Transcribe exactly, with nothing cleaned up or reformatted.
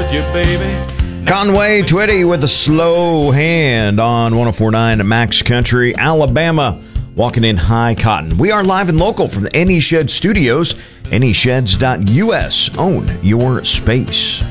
you, baby. Conway Twitty with a slow hand on one oh four point nine Max Country, Alabama, walking in high cotton. We are live and local from the Any Shed Studios, any sheds dot U S. Own your space.